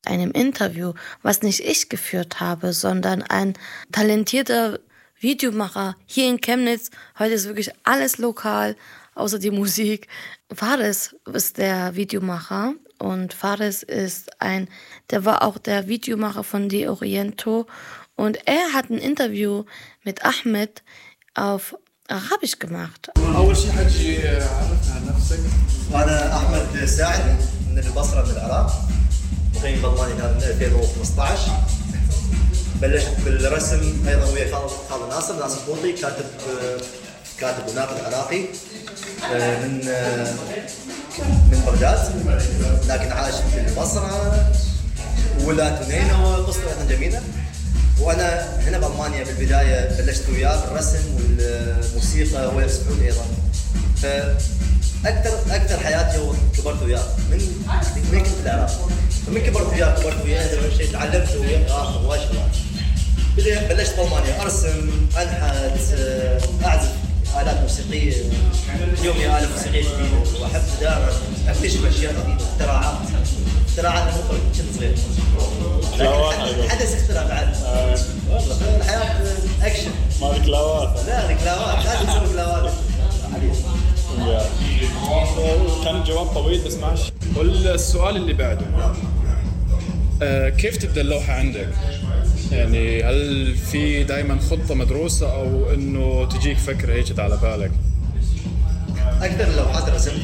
einem Interview, was nicht ich geführt habe, sondern ein talentierter Videomacher hier in Chemnitz. Heute ist wirklich alles lokal, außer die Musik. Fares ist der Videomacher und Fares der war auch der Videomacher von Die Oriento und er hat ein Interview mit Ahmed auf Arabisch gemacht. أول شيء حجي عرفنا عن نفسك. أنا أحمد الساعدي من البصرة من العراق. مقيم بألمانيا من 2015. بلشت بالرسم أيضا ويا خالد ناصر بوطي كاتب وناقد عراقي من بغداد، لكن عاش في البصرة ولا تنينو، قصته جميلة. وأنا هنا بألمانيا بالبداية بلشت وياه بالرسم والموسيقى وهو يرسمون أيضا. فأكثر حياتي هو كبرت وياه من كنت في العراق. فمن كبرت وياه هذا الشيء تعلمت وياه واجد. بلشت بألمانيا أرسم، أنحت، أعزف آلات موسيقية. يومي آلة موسيقية جديدة وأحب دائما أكتشف أشياء جديدة، اختراعات المخرج كنت صغير. حدث اختراع بعد. الحياة أكشن. ما ذيك لاوات. لا ذيك لاوات، لا تنسوا لاوات. كان جواب طويل بس ماشي. والسؤال اللي بعده كيف تبدأ اللوحة عندك؟ يعني هل في دائما خطة مدروسة أو إنه تجيك فكرة هيك على بالك؟ أكثر اللوحات رسمت